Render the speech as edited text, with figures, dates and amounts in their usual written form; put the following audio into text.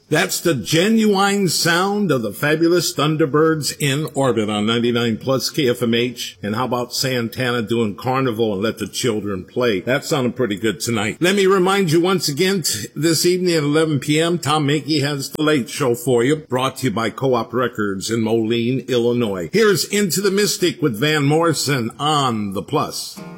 That's the genuine sound of the fabulous Thunderbirds in orbit on 99 plus KFMH. And how about Santana doing Carnival and Let the Children Play? That sounded pretty good tonight. Let me remind you once again, this evening at 11 p.m., Tom Mackey has The Late Show for you, brought to you by Co-op Records in Moline, Illinois. Here's Into the Mystic with Van Morrison on The Plus.